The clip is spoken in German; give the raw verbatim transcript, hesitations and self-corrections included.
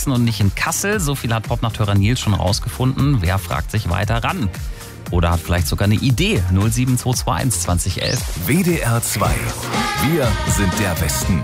Sachsen und nicht in Kassel. So viel hat Popnachthörer Nils schon rausgefunden. Wer fragt sich weiter ran? Oder hat vielleicht sogar eine Idee? null sieben zwei zwei eins zwanzig elf. W D R zwei. Wir sind der Westen.